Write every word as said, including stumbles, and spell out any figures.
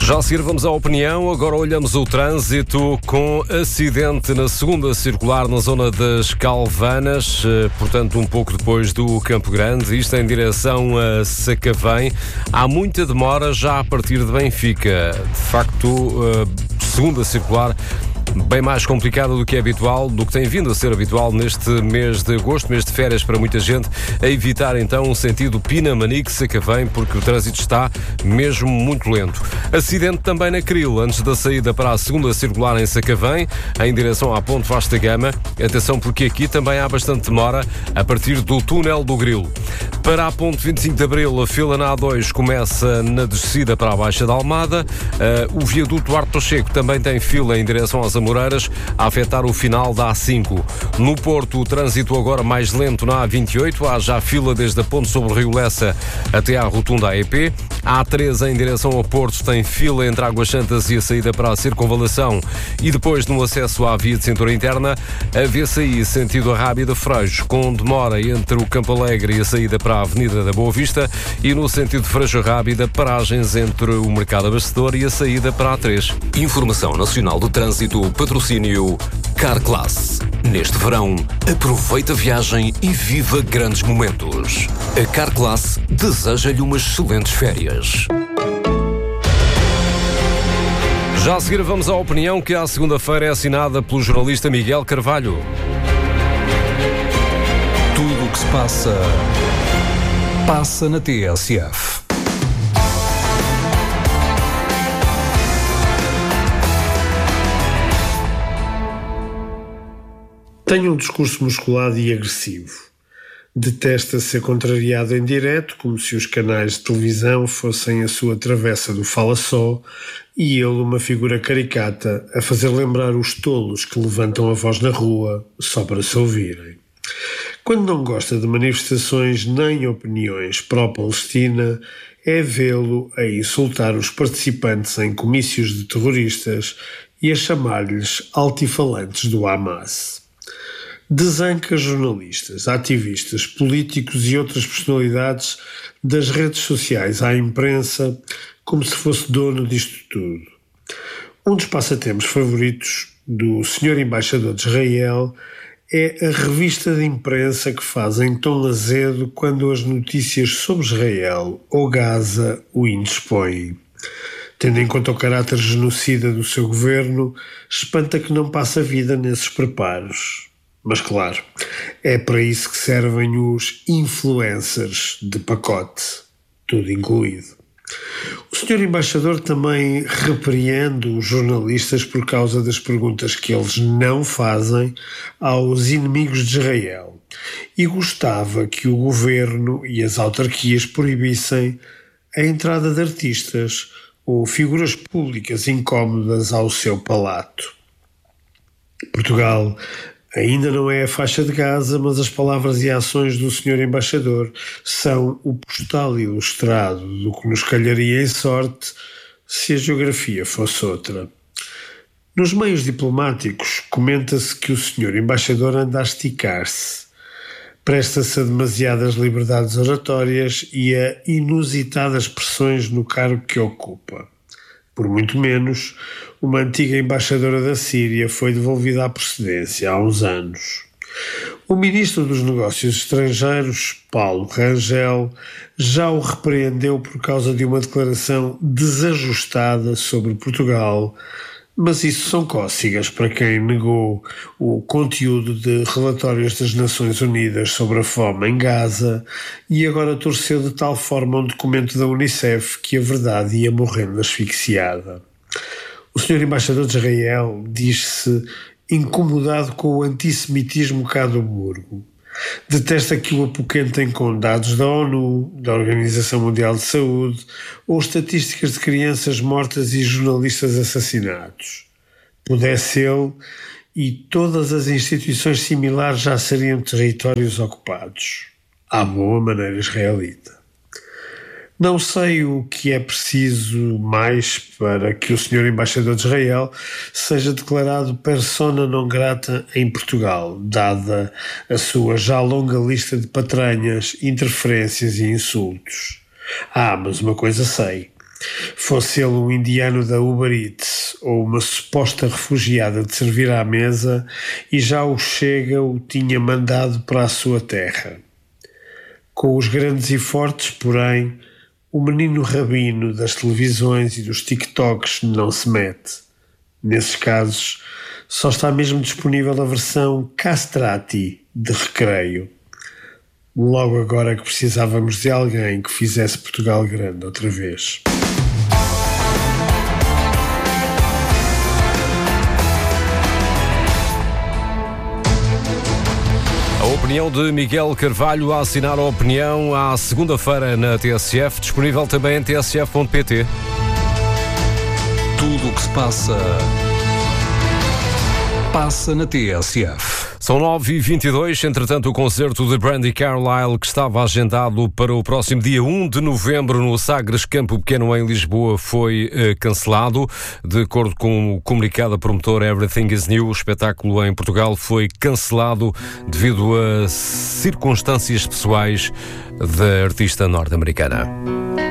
Já a seguir vamos à opinião, agora olhamos o trânsito com acidente na segunda circular na zona das Calvanas, portanto um pouco depois do Campo Grande, isto em direção a Sacavém. Há muita demora já a partir de Benfica, de facto, segunda circular bem mais complicada do que é habitual, do que tem vindo a ser habitual neste mês de agosto, mês de férias para muita gente, a evitar então o sentido Pinamanique-Sacavém, porque o trânsito está mesmo muito lento. Acidente também na Cril, antes da saída para a segunda circular em Sacavém, em direção à Ponte Vasta Gama. Atenção porque aqui também há bastante demora a partir do túnel do Grilo. Para a Ponte vinte e cinco de Abril, a fila na A dois começa na descida para a Baixa da Almada. Uh, o viaduto Duarte Pacheco também tem fila em direção às Amoreiras, a afetar o final da A cinco. No Porto, o trânsito agora mais lento na A vinte e oito, há já fila desde a Ponte sobre o Rio Lessa até à rotunda A E P. A A três em direção ao Porto tem fila entre Águas Santas e a saída para a Circunvalação, e depois no acesso à via de cintura interna, a V C I sentido a Rábida Freixo, com demora entre o Campo Alegre e a saída para a Avenida da Boa Vista, e no sentido de Freixo Rábida, paragens entre o Mercado Abastecedor e a saída para a A três. Informação Nacional do Trânsito, patrocínio Carclass. Neste verão, aproveita a viagem e viva grandes momentos. A Carclass deseja-lhe umas excelentes férias. Já a seguir vamos à opinião, que à segunda-feira é assinada pelo jornalista Miguel Carvalho. Tudo o que se passa, passa na T S F. Tem um discurso musculado e agressivo. Detesta ser contrariado em direto, como se os canais de televisão fossem a sua travessa do fala-só, e ele uma figura caricata a fazer lembrar os tolos que levantam a voz na rua só para se ouvirem. Quando não gosta de manifestações nem opiniões pró-Palestina, é vê-lo a insultar os participantes em comícios de terroristas e a chamar-lhes altifalantes do Hamas. Desanca jornalistas, ativistas, políticos e outras personalidades das redes sociais à imprensa como se fosse dono disto tudo. Um dos passatempos favoritos do senhor Embaixador de Israel é a revista de imprensa que faz em tom azedo quando as notícias sobre Israel ou Gaza o indispõem. Tendo em conta o caráter genocida do seu governo, espanta que não passa vida nesses preparos. Mas claro, é para isso que servem os influencers de pacote, tudo incluído. O senhor Embaixador também repreende os jornalistas por causa das perguntas que eles não fazem aos inimigos de Israel e gostava que o governo e as autarquias proibissem a entrada de artistas ou figuras públicas incómodas ao seu palato. Portugal ainda não é a faixa de Gaza, mas as palavras e ações do senhor Embaixador são o postal ilustrado do que nos calharia em sorte se a geografia fosse outra. Nos meios diplomáticos comenta-se que o senhor Embaixador anda a esticar-se, presta-se a demasiadas liberdades oratórias e a inusitadas pressões no cargo que ocupa. Por muito menos, uma antiga embaixadora da Síria foi devolvida à procedência há uns anos. O ministro dos Negócios Estrangeiros, Paulo Rangel, já o repreendeu por causa de uma declaração desajustada sobre Portugal, mas isso são cócegas para quem negou o conteúdo de relatórios das Nações Unidas sobre a fome em Gaza e agora torceu de tal forma um documento da Unicef que a verdade ia morrendo asfixiada. O senhor Embaixador de Israel diz-se incomodado com o antissemitismo cá do burgo. Detesta que o apoquentem com dados da ONU, da Organização Mundial de Saúde ou estatísticas de crianças mortas e jornalistas assassinados. Pudesse ele, e todas as instituições similares já seriam territórios ocupados. À boa maneira israelita. Não sei o que é preciso mais para que o senhor Embaixador de Israel seja declarado persona non grata em Portugal, dada a sua já longa lista de patranhas, interferências e insultos. Ah, mas uma coisa sei. fosse ele um indiano da Uber Eats ou uma suposta refugiada de servir à mesa, e já o Chega o tinha mandado para a sua terra. Com os grandes e fortes, porém, o menino rabino das televisões e dos TikToks não se mete. Nesses casos, só está mesmo disponível a versão castrati de recreio. Logo agora que precisávamos de alguém que fizesse Portugal grande outra vez. A opinião de Miguel Carvalho a assinar a opinião à segunda-feira na T S F, disponível também em t s f ponto p t. Tudo o que se passa, passa na T S F. São nove e vinte e dois, entretanto o concerto de Brandi Carlile, que estava agendado para o próximo dia um de novembro no Sagres Campo Pequeno em Lisboa, foi eh, cancelado. De acordo com o comunicado da promotora Everything is New, o espetáculo em Portugal foi cancelado devido a circunstâncias pessoais da artista norte-americana.